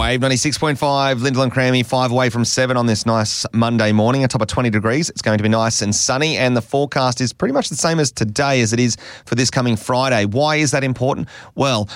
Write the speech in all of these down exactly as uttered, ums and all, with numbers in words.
Wave ninety-six point five, Lyndall and Crammy, five away from seven on this nice Monday morning, a top of twenty degrees. It's going to be nice and sunny, and the forecast is pretty much the same as today as it is for this coming Friday. Why is that important? Well,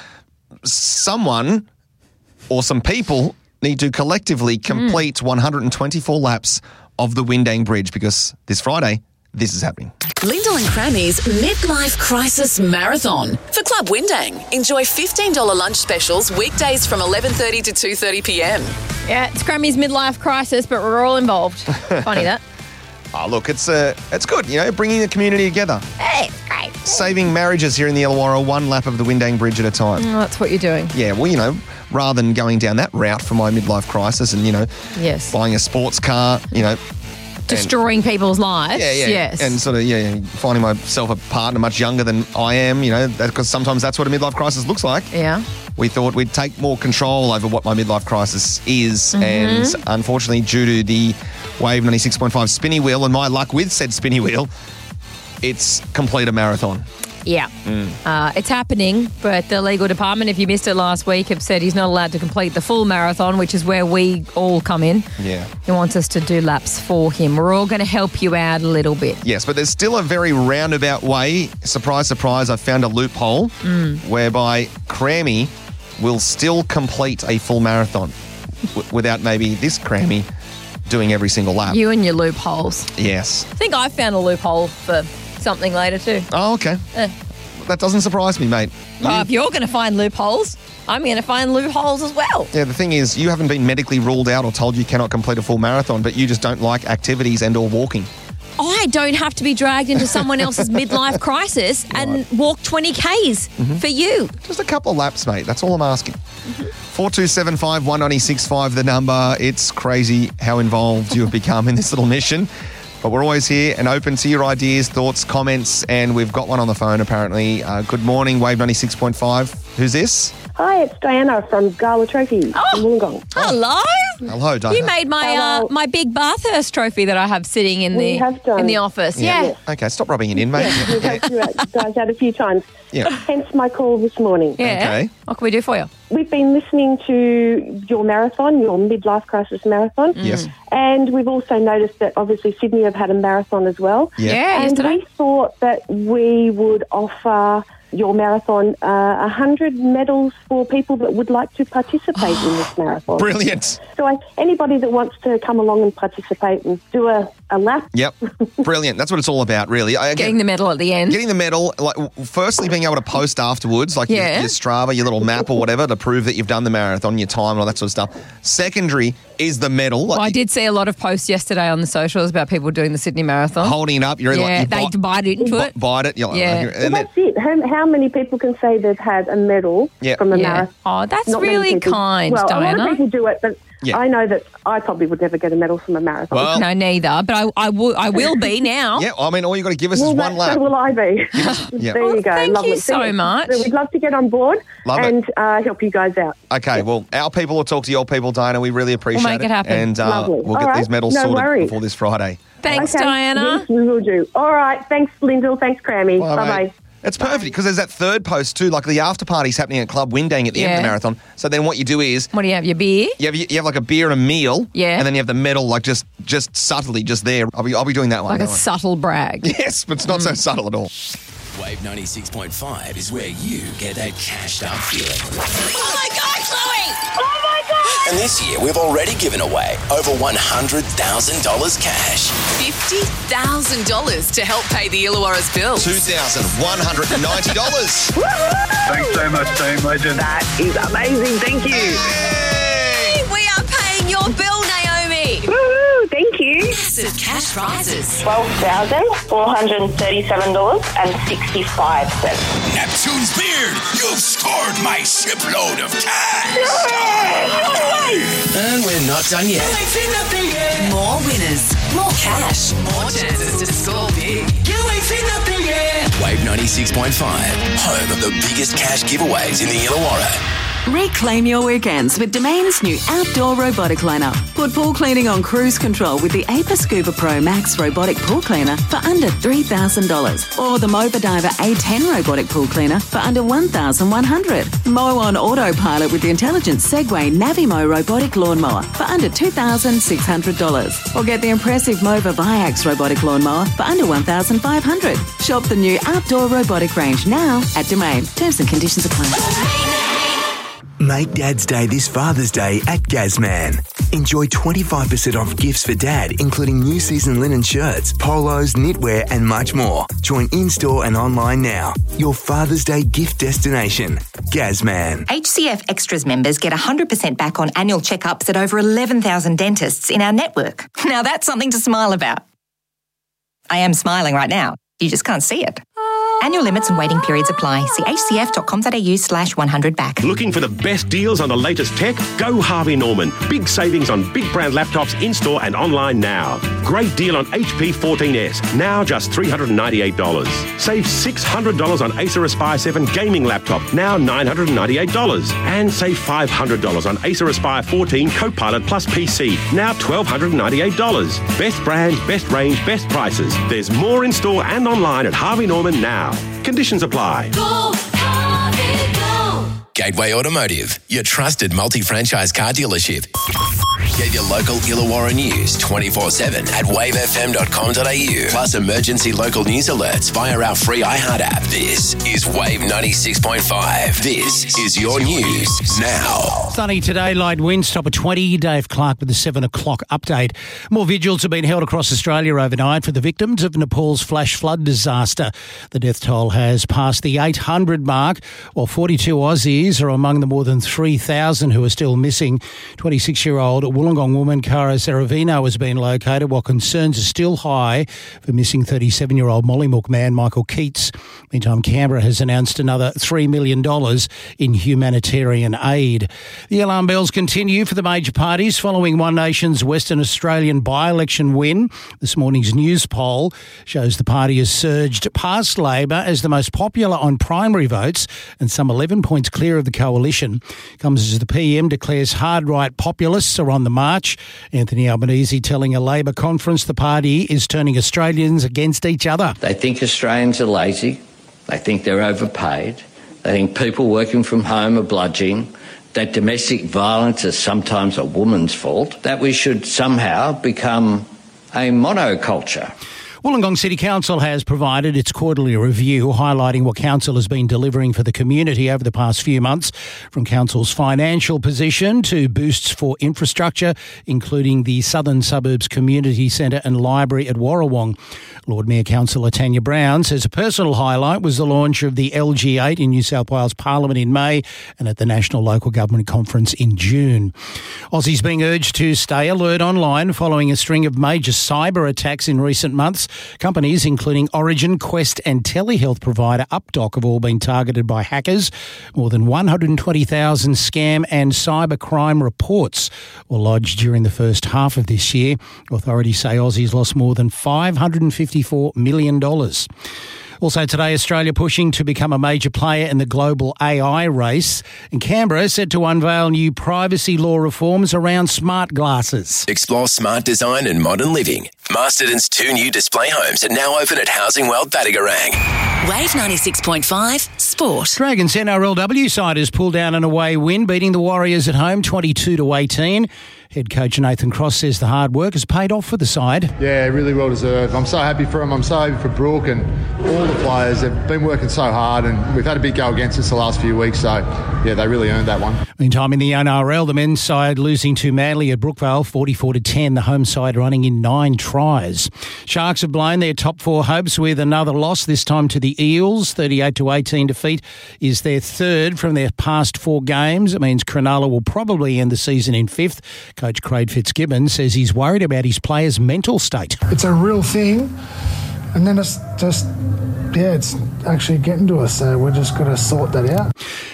someone or some people need to collectively complete mm. one hundred twenty-four laps of the Windang Bridge, because this Friday, this is happening. Lyndall and Crammy's Midlife Crisis Marathon. For Club Windang, enjoy fifteen dollars lunch specials weekdays from eleven thirty to two thirty p.m. Yeah, it's Crammy's midlife crisis, but we're all involved. Funny that. Oh, look, it's uh, it's good, you know, bringing the community together. Hey, it's great. Saving marriages here in the Illawarra, one lap of the Windang Bridge at a time. Oh, that's what you're doing. Yeah, well, you know, rather than going down that route for my midlife crisis and, you know, yes. buying a sports car, you know, destroying people's lives. Yeah, yeah. Yes. And sort of, yeah, finding myself a partner much younger than I am, you know, because sometimes that's what a midlife crisis looks like. Yeah. We thought we'd take more control over what my midlife crisis is. Mm-hmm. And unfortunately, due to the Wave ninety-six point five spinny wheel and my luck with said spinny wheel, it's complete a marathon. Yeah. Mm. Uh, it's happening, but the legal department, if you missed it last week, have said he's not allowed to complete the full marathon, which is where we all come in. Yeah. He wants us to do laps for him. We're all going to help you out a little bit. Yes, but there's still a very roundabout way. Surprise, surprise, I found a loophole mm. whereby Crammy will still complete a full marathon w- without maybe this Crammy doing every single lap. You and your loopholes. Yes. I think I found a loophole for something later too. Oh, okay. Eh. That doesn't surprise me, mate. Well, you... if you're going to find loopholes, I'm going to find loopholes as well. Yeah, the thing is, you haven't been medically ruled out or told you cannot complete a full marathon, but you just don't like activities and or walking. I don't have to be dragged into someone else's midlife crisis right. and walk twenty kays mm-hmm. for you. Just a couple of laps, mate. That's all I'm asking. Mm-hmm. four two seven five, one nine six five, the number. It's crazy how involved you have become in this little mission. But we're always here and open to your ideas, thoughts, comments, and we've got one on the phone apparently. Uh, good morning, Wave ninety-six point five. Who's this? Hi, it's Diana from Gala Trophy oh, in Wollongong. Hello. Hello, Diana. You made my uh, my big Bathurst trophy that I have sitting in we the have done. in the office. Yeah. yeah. Okay, stop rubbing it in, mate. Yeah, we've helped you out, guys out a few times. Yeah. Hence my call this morning. Yeah. Okay. What can we do for you? We've been listening to your marathon, your midlife crisis marathon. Mm. Yes. And we've also noticed that obviously Sydney have had a marathon as well. Yeah. Yeah, and yesterday. we thought that we would offer your marathon uh, one hundred medals for people that would like to participate in this marathon. Brilliant. So I, anybody that wants to come along and participate and do a, a lap. Yep. Brilliant. That's what it's all about, really. I, Getting the medal at the end. Getting the medal, like, firstly being able to post afterwards, like yeah. your, your Strava, your little map or whatever, to prove that you've done the marathon, your time and all that sort of stuff. Secondary is the medal. Like, well, I did see a lot of posts yesterday on the socials about people doing the Sydney Marathon. Holding it up. You're yeah, like, you they bite, bite into b- it. Bite it. You're like, yeah. and Well, then, that's it. How, how many people can say they've had a medal yeah. from a yeah. marathon? Oh, that's Not many really people. kind, well, Diana. a lot of people do it, but Yeah. I know that I probably would never get a medal from a marathon. Well, No, neither. But I, I, will, I will be now. yeah, I mean, all you got to give us well, is that, one lap. so will I be. yeah. There Oh, you go. thank Lovely. you so much. So we'd love to get on board Love it. and uh, help you guys out. Okay, well, our people will talk to your people, Diana. We really appreciate We'll make it happen. And uh, Lovely. we'll All get right. these medals No sorted worries. before this Friday. Thanks, Okay. Diana. Yes, we will do. All right. Thanks, Lyndall. Thanks, Crammy. Bye, Bye-bye. mate. It's perfect because there's that third post too, like the after party's happening at Club Windang at the end of the Yeah. marathon. So then what you do is What do you have, your beer? you have, you have like a beer and a meal, Yeah. and then you have the medal like just just subtly just there. I'll be I'll be doing that one. Like a don't worry. subtle brag. Yes, but it's not so subtle at all. Wave ninety-six point five is where you get that cashed up feeling. Oh my God, Chloe! Oh, my God. And this year, we've already given away over one hundred thousand dollars cash. fifty thousand dollars to help pay the Illawarra's bills. two thousand one hundred ninety dollars. Thanks so much, team legend. That is amazing. Thank you. Yay! We are paying your bill, Naomi. Woo-hoo. Thank you. Massive cash prizes. twelve thousand four hundred thirty-seven dollars and sixty-five cents. Neptune's beard, you've scored my shipload of cash. And we're not done yet. More winners, more cash, more chances to score big. Wave ninety-six point five, home of the biggest cash giveaways in the Illawarra. Reclaim your weekends with Domain's new outdoor robotic cleaner. Put pool cleaning on cruise control with the A P A Scuba Pro Max robotic pool cleaner for under three thousand dollars or the Moba Diver A ten robotic pool cleaner for under one thousand one hundred dollars. Mow on autopilot with the intelligent Segway Navimo robotic lawnmower for under two thousand six hundred dollars or get the impressive Mova Viax robotic lawnmower for under one thousand five hundred dollars. Shop the new outdoor robotic range now at Domain. Terms and conditions apply. Make Dad's Day this Father's Day at Gazman. Enjoy twenty-five percent off gifts for Dad, including new season linen shirts, polos, knitwear and much more. Join in-store and online now. Your Father's Day gift destination. Gazman. H C F Extras members get one hundred percent back on annual checkups at over eleven thousand dentists in our network. Now that's something to smile about. I am smiling right now. You just can't see it. Annual limits and waiting periods apply. See hcf.com.au slash 100 back. Looking for the best deals on the latest tech? Go Harvey Norman. Big savings on big brand laptops in-store and online now. Great deal on H P fourteen S, now just three hundred ninety-eight dollars. Save six hundred dollars on Acer Aspire seven gaming laptop, now nine hundred ninety-eight dollars. And save five hundred dollars on Acer Aspire fourteen Copilot Plus P C, now one thousand two hundred ninety-eight dollars. Best brands, best range, best prices. There's more in-store and online at Harvey Norman now. Conditions apply. Go, Harvey, go. Gateway Automotive, your trusted multi-franchise car dealership. Get your local Illawarra news twenty-four seven at wave f m dot com dot a u. Plus emergency local news alerts via our free iHeart app. This is Wave ninety-six point five. This is your news now. Sunny today, light winds, top of twenty. Dave Clark with the seven o'clock update. More vigils have been held across Australia overnight for the victims of Nepal's flash flood disaster. The death toll has passed the eight hundred mark, while forty-two Aussies are among the more than three thousand who are still missing. twenty-six-year-old Wollongong woman Cara Seravino has been located, while concerns are still high for missing thirty-seven-year-old Mollymook man Michael Keats. Meantime, Canberra has announced another three million dollars in humanitarian aid. The alarm bells continue for the major parties following One Nation's Western Australian by-election win. This morning's news poll shows the party has surged past Labor as the most popular on primary votes and some eleven points clear of the coalition. Comes as the P M declares hard-right populists are on the march. Anthony Albanese telling a Labor conference the party is turning Australians against each other. They think Australians are lazy. They think they're overpaid. They think people working from home are bludgeoning. That domestic violence is sometimes a woman's fault. That we should somehow become a monoculture. Wollongong City Council has provided its quarterly review highlighting what council has been delivering for the community over the past few months, from council's financial position to boosts for infrastructure, including the Southern Suburbs Community Centre and Library at Warrawong. Lord Mayor Councillor Tanya Brown says a personal highlight was the launch of the L G eight in New South Wales Parliament in May and at the National Local Government Conference in June. Aussies being urged to stay alert online following a string of major cyber attacks in recent months. Companies including Origin, Quest and telehealth provider Updoc have all been targeted by hackers. More than one hundred twenty thousand scam and cyber crime reports were lodged during the first half of this year. Authorities say Aussies lost more than five hundred fifty-four million dollars. Also today, Australia pushing to become a major player in the global A I race. And Canberra is set to unveil new privacy law reforms around smart glasses. Explore smart design and modern living. Masterton's two new display homes are now open at Housing World Battigarang. Wave ninety-six point five Sport. Dragons N R L W side has pulled down an away win, beating the Warriors at home twenty-two to eighteen. Head coach Nathan Cross says the hard work has paid off for the side. Yeah, really well deserved. I'm so happy for him. I'm so happy for Brooke and all the players. They've been working so hard and we've had a big go against us the last few weeks. So, yeah, they really earned that one. Meantime, in the N R L, the men's side losing to Manly at Brookvale forty-four to ten. The home side running in nine tries. Sharks have blown their top four hopes with another loss, this time to the Eels. thirty-eight to eighteen defeat is their third from their past four games. It means Cronulla will probably end the season in fifth. Coach Craig Fitzgibbon says he's worried about his players' mental state. It's a real thing, and then it's just, yeah, it's actually getting to us, so we're just got to sort that out.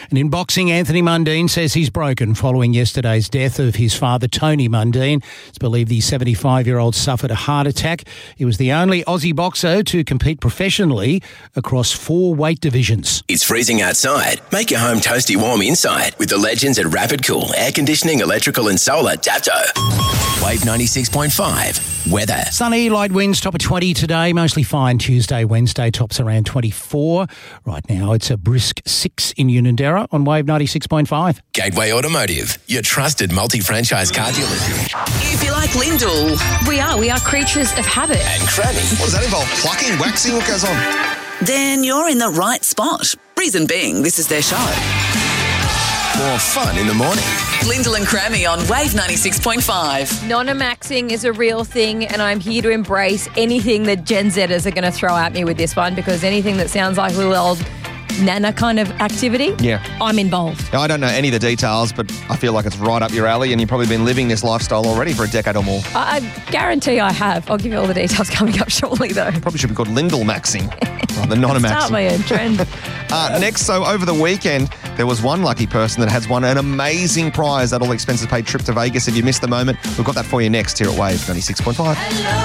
And in boxing, Anthony Mundine says he's broken following yesterday's death of his father, Tony Mundine. It's believed the seventy-five-year-old suffered a heart attack. He was the only Aussie boxer to compete professionally across four weight divisions. It's freezing outside. Make your home toasty warm inside with the legends at Rapid Cool Air Conditioning, Electrical and Solar Dapto. Wave ninety-six point five. Weather. Sunny, light winds, top of twenty today. Mostly fine Tuesday, Wednesday, tops around twenty-four. Right now it's a brisk six in Unanderra on Wave ninety-six point five. Gateway Automotive, your trusted multi-franchise car dealership. If you like Lyndall We are. We are creatures of habit. And Cranny. What does that involve? Plucking, waxing? What goes on? then you're in the right spot. Reason being, this is their show. More fun in the morning. Lyndall and Crammy on Wave ninety-six point five. Nonamaxing is a real thing, and I'm here to embrace anything that Gen Zers are going to throw at me with this one, because anything that sounds like a little old nana kind of activity, yeah, I'm involved. Now, I don't know any of the details, but I feel like it's right up your alley, and you've probably been living this lifestyle already for a decade or more. I, I guarantee I have. I'll give you all the details coming up shortly, though. Probably should be called Lyndall Maxing, rather than Nonamaxing. Start my own trend. uh, next, so over the weekend, there was one lucky person that has won an amazing prize, that all expenses paid trip to Vegas. If you missed the moment, we've got that for you next here at Wave ninety-six point five.